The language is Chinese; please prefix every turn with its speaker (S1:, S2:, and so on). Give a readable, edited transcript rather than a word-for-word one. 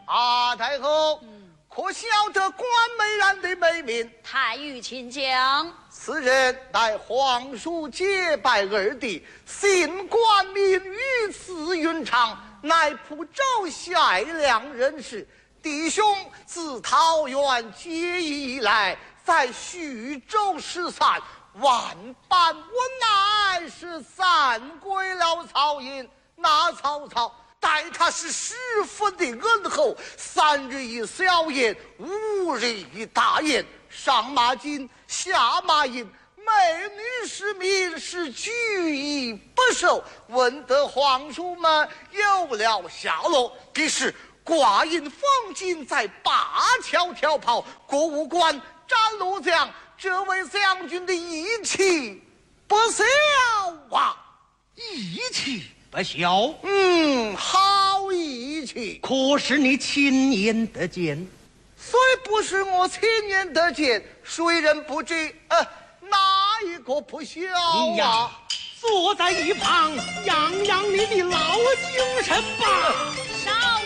S1: 阿太后，可晓得关美然的美名？
S2: 太尉请讲。
S1: 此人乃皇叔结拜二弟，姓关名羽，字云长，乃蒲州夏良人士。弟兄自桃园结义以来，在徐州失散，万般无奈，是散归了曹营。那曹操待他是十分的恩厚，3日一小宴，5日一大宴，上马金，下马银，美女市民是举一不受。闻得皇叔们有了下落，必是挂印封金，在灞桥跳跑，过五关斩六将，这位将军的义气不小啊！
S3: 义气不小，
S1: 好义气。
S3: 可是你亲眼得见？
S1: 虽不是我亲眼得见，谁人不知？哪一个不小啊？
S3: 坐在一旁养养你的老精神吧。
S2: 少